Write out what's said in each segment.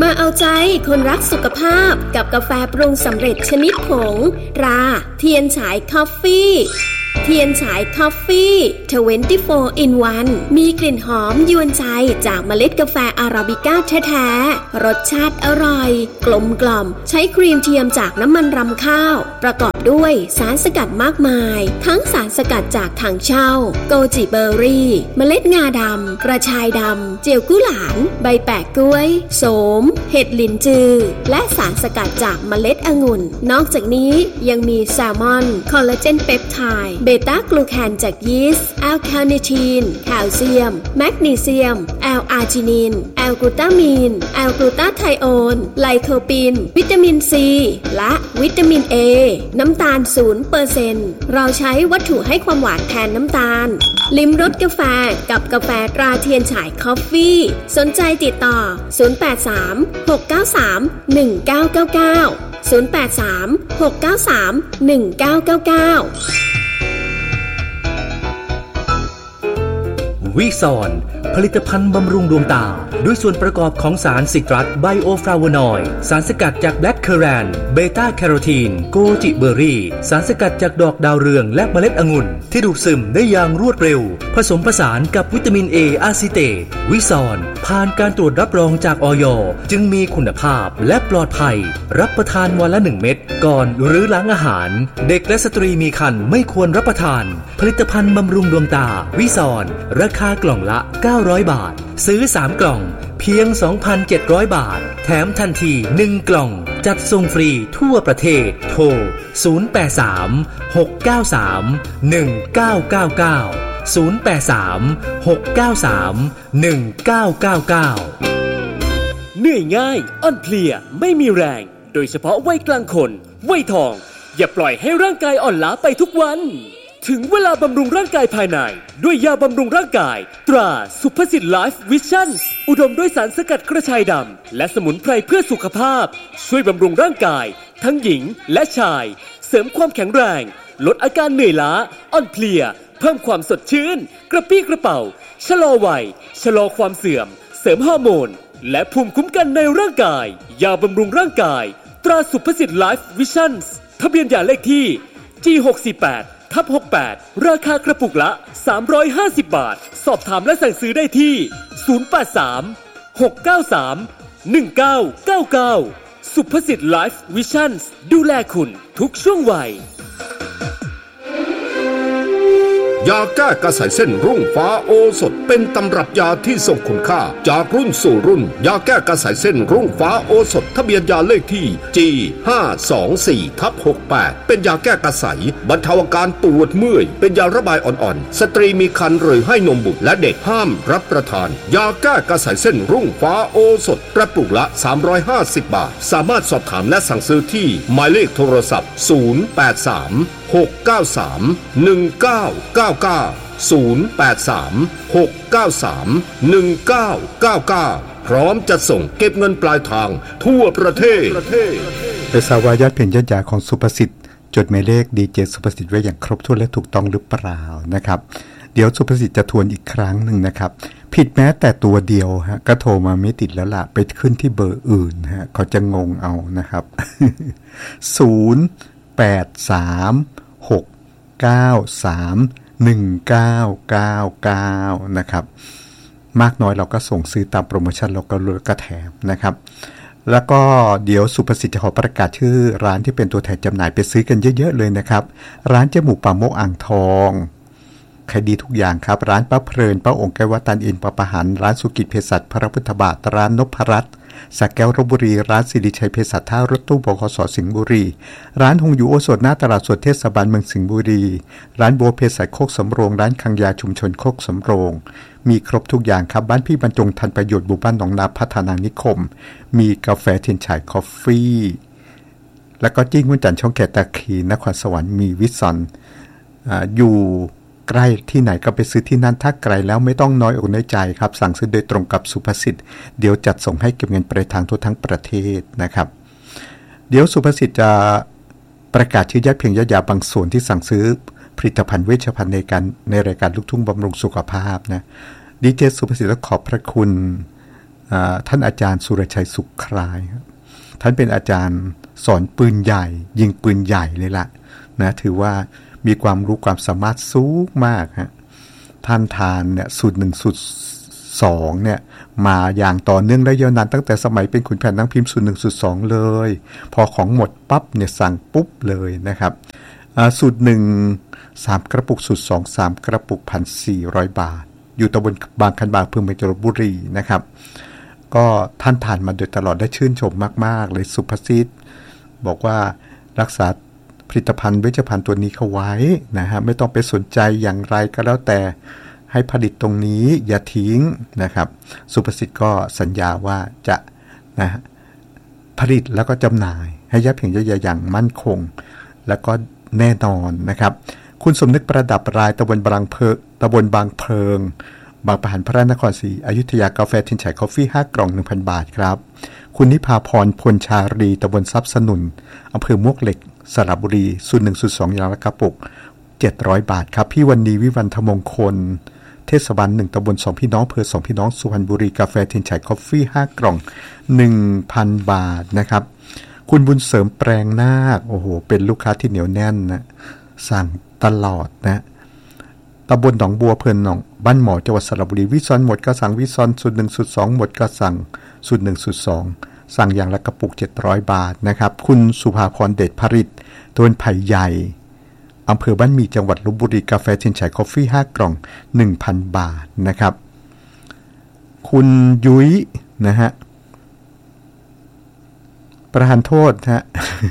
มาเอาใจคนรักสุขภาพกับกาแฟปรุงสำเร็จชนิดผงตราเทียนฉายคอฟฟี่เทียนฉายคอฟฟี่24 in 1มีกลิ่นหอมยวนใจจากเมล็ดกาแฟอาราบิก้าแท้ๆรสชาติอร่อยกลมกล่อมใช้ครีมเทียมจากน้ำมันรำข้าวประกอบด้วยสารสกัดมากมายทั้งสารสกัดจากถังเช่าโกจิเบอร์รี่เมล็ดงาดำกระชายดำเจียวกุหลาบใบแปะกล้วยโสมเห็ดหลินจือและสารสกัดจากเมล็ดองุ่นนอกจากนี้ยังมีแซลมอนคอลลาเจนเปปไทด์เบต้ากลูแคนจากยีสต์แอลคาเนทีนแคลเซียมแมกนีเซียมแอลอาร์จินินแอลกลูตามีนแอลกลูตาไทโอนไลโคปินวิตามินซีและวิตามินเอน้ำตาล 0% เราใช้วัตถุให้ความหวานแทนน้ำตาลลิ้มรสกาแฟกับกาแฟตราเทียนฉายคอฟฟี่สนใจติดต่อ083 693 1999 083 693 1999 วิซอนผลิตภัณฑ์บำรุงดวงตาด้วยส่วนประกอบของสารซิตรัสไบโอฟลาโวนอยด์สารสกัดจากแบล็คเคอแรนเบต้าแคโรทีนโกจิเบอร์รี่สารสกัดจากดอกดาวเรืองและเมล็ดองุ่นที่ดูดซึมได้อย่างรวดเร็วผสมผสานกับวิตามินเออะซิเตตวิซอนผ่านการตรวจรับรองจากอย.จึงมีคุณภาพและปลอดภัยรับประทานวันละ1 เม็ดก่อนหรือหลังอาหารเด็กและสตรีมีครรภ์ไม่ควรรับประทานผลิตภัณฑ์บำรุงดวงตาวิซอนราคากล่องละ900 บาทซื้อ3 กล่องเพียง 2,700 บาทแถมทันที1 กล่องจัดส่งฟรีทั่วประเทศโทร083 693 1999 083 693 1999 เหนื่อยง่ายอ่อนเพลียไม่มีแรงโดยเฉพาะวัยกลางคนวัยทองอย่าปล่อยให้ร่างกายอ่อนล้าไปทุกวันถึงเวลาบำรุงร่างกายภายในด้วยยาบำรุงร่างกายตราสุภสิทธิ์ไลฟ์วิชั่นอุดมด้วยสารสกัดกระชายดำและสมุนไพรเพื่อสุขภาพช่วยบำรุงร่างกายทั้งหญิงและชายเสริมความแข็งแรงลดอาการเหนื่อยล้าอ่อนเพลียเพิ่มความสดชื่นกระปรี้กระเป๋าชะลอวัยชะลอความเสื่อมเสริมฮอร์โมนและภูมิคุ้มกันในร่างกายยาบำรุงร่างกายตราสุภสิทธิ์ไลฟ์วิชั่นทะเบียนยาเลขที่ G648/68 ราคากระปุกละ350 บาทสอบถามและสั่งซื้อได้ที่083 693 1999สุภสิทธิ์ไลฟ์วิชั่นดูแลคุณทุกช่วงวัยยาแก้กระสายเส้นรุ่งฟ้าโอสถเป็นตำรับยาที่ทรงคุณค่าจากรุ่นสู่รุ่นยาแก้กระสายเส้นรุ่งฟ้าโอสถทะเบียนยาเลขที่ G524/68 เป็นยาแก้กระสายบรรเทาอาการปวดเมื่อยเป็นยาระบายอ่อนๆสตรีมีครรภ์หรือให้นมบุตรและเด็กห้ามรับประทานยาแก้กระสายเส้นรุ่งฟ้าโอสถกระปุกละ350 บาทสามารถสอบถามและสั่งซื้อที่หมายเลขโทรศัพท์083 693 1999 083 693 1999พร้อมจะส่งเก็บเงินปลายทางทั่วประเทศไปสาวาญาติเพียงญาติของสุภสิทธิ์จดหมายเลขดีเจสุภสิทธิ์ไว้อย่างครบถ้วนและถูกต้องหรือเปล่านะครับเดี๋ยวสุภสิทธิ์จะทวนอีกครั้งหนึ่งนะครับผิดแม้แต่ตัวเดียวฮะก็โทรมาไม่ติดแล้วล่ะไปขึ้นที่เบอร์อื่นฮะเขาจะงงเอานะครับ083-693-1999นะครับมากน้อยเราก็ส่งซื้อตามโปรโมชั่นเราก็ลดกระแถมนะครับแล้วก็เดี๋ยวสุภสิทธิ์จะขอประกาศชื่อร้านที่เป็นตัวแทนจำหน่ายไปซื้อกันเยอะๆเลยนะครับร้านเจ๊หมูป่าโมกอ่างทองขายดีทุกอย่างครับร้านป้าเพลินป้าองค์แก้ววัดตันอินป้าประหันร้านสุกิจเภสัชพระพุทธบาทร้านนพรัตน์สักแก้วลพบุรีร้านสิริชัยเภสัชท่ารถตู้บขส.สิงห์บุรีร้านหงอยู่โอสถหน้าตลาดสดเทศบาลเมืองสิงห์บุรีร้านบัวเภสัชโคกสำโรงร้านคังยาชุมชนโคกสำโรงมีครบทุกอย่างครับบ้านพี่บรรจงทันประโยชน์หมู่บ้านหนองนาพัฒนานิคมมีกาแฟเทียนฉายคอฟฟี่แล้วก็จิ้งหุ่นจันทร์ช่องแคตาคีนครสวรรค์มีวิสันอยู่ใกล้ที่ไหนก็ไปซื้อที่นั่นถ้าไกลแล้วไม่ต้องน้อยอกน้อยใจครับสั่งซื้อโดยตรงกับสุภสิทธิ์เดี๋ยวจัดส่งให้เก็บเงินปลายทางทั่วทั้งประเทศนะครับเดี๋ยวสุภสิทธิ์จะประกาศชื่อญาติเพียงญาติบางส่วนที่สั่งซื้อผลิตภัณฑ์เวชภัณฑ์ในรายการลูกทุ่งบำรุงสุขภาพนะดีเจสุภสิทธิ์ขอบพระคุณท่านอาจารย์สุรชัยสุขคลายท่านเป็นอาจารย์สอนปืนใหญ่ยิงปืนใหญ่เลยล่ะนะถือว่ามีความรู้ความสามารถสูงมากฮะท่านทานเนี่ยสูตร1สูตร2เนี่ยมาอย่างต่อเนื่องได้ยาวนานตั้งแต่สมัยเป็นขุนแผนนักพิมพ์สูตร1สูตร2เลยพอของหมดปั๊บเนี่ยสั่งปุ๊บเลยนะครับสูตร1 3กระปุกสูตร2 3กระปุก 1,400 บาทอยู่ตำบลบางคันบางอำเภอเมืองจังหวัดลพบุรีนะครับก็ท่านทานมาโดยตลอดได้ชื่นชมมากๆเลยสุภสิทธิ์บอกว่ารักษาผลิตภัณฑ์เวชภัณฑ์ตัวนี้เขาไว้นะฮะไม่ต้องไปสนใจอย่างไรก็แล้วแต่ให้ผลิตตรงนี้อย่าทิ้งนะครับสุภสิทธิ์ก็สัญญาว่าจะนะผลิตแล้วก็จำหน่ายให้ยับเพียงอย่างมั่นคงแล้วก็แน่นอนนะครับคุณสมนึกประดับรายตำบลบางเพิงบางปะหันพระนครศรีอยุธยากาแฟทินฉายคอฟฟี่5กล่อง 1,000 บาทครับคุณนิพาพรพลชารีตำบลทรัพย์สนุนอำเภอมวกเหล็กสระบุรีสูตร1สูตร2อย่างละกระปุก700 บาทครับพี่วันนีวิวันธมงคลเทศบาล1ตำบล2พี่น้องอำเภอ2พี่น้องสุพรรณบุรีกาแฟทินฉายคอฟฟี่5กล่อง 1,000 บาทนะครับคุณบุญเสริมแปลงนาคโอ้โหเป็นลูกค้าที่เหนียวแน่นนะสั่งตลอดนะตำบลหนองบัวเพลินหนองบ้านหมอจังหวัดสระบุรีวิซอนหมดก็สั่งวิซอนสูตร1สูตร2หมดก็สั่งสูตร1สูตร2สั่งอย่างละกระปุก700 บาทนะครับคุณสุภาพรเดชผลิตตำบลไผ่ใหญ่อำเภอบ้านหมี่จังหวัดลพบุรีกาแฟทินฉายคอฟฟี่5กล่อง 1,000 บาทนะครับคุณยุ้ยนะฮะประทานโทษฮะ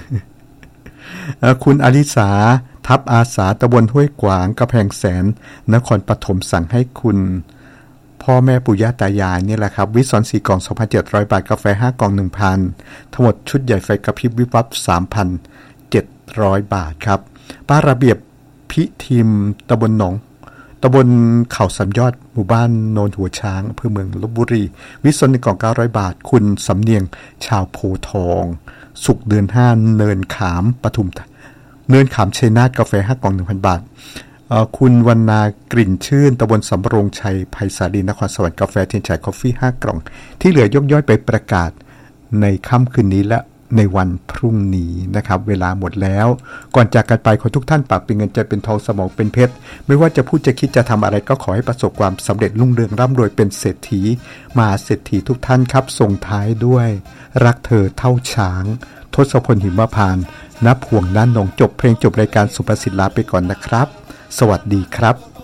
คุณอลิสาทับอาสาตำบลห้วยขวางกำแพงแสนนครปฐมสั่งให้คุณพ่อแม่ปู่ย่าตายายนี่แหละครับวิสอน4กล่อง 2,700 บาทกาแฟ5กล่อง 1,000 ทั้งหมดชุดใหญ่ไฟกระพริบวิบวับ 3,700 บาทครับป้าระเบียบพิทิมตำบลเขาสามยอดหมู่บ้านโนนหัวช้างอำเภอเมืองลพบุรีวิสอน1กล่อง900 บาทคุณสำเนียงชาวโพทองสุกเดือน5เนินขามปทุมเนินขามชัยนาทกาแฟ5กล่อง 1,000 บาทคุณวรรณากลิ่นชื่นตำบลสำโรงชัยไผ่สาลีนครสวรรค์กาแฟเทียนฉายคอฟฟี่5กล่องที่เหลือยกย่อยไปประกาศในค่ำคืนนี้และในวันพรุ่งนี้นะครับเวลาหมดแล้วก่อนจากกันไปขอทุกท่านปากเป็นเงินใจเป็นทองสมองเป็นเพชรไม่ว่าจะพูดจะคิดจะทำอะไรก็ขอให้ประสบความสำเร็จรุ่งเรืองร่ำรวยเป็นเศรษฐีมาเศรษฐีทุกท่านครับส่งท้ายด้วยรักเธอเท่าช้างทศพลหิมพานต์ณ พวงด้านนงจบเพลงจบรายการสุภสิทธิ์ลาไปก่อนนะครับสวัสดีครับ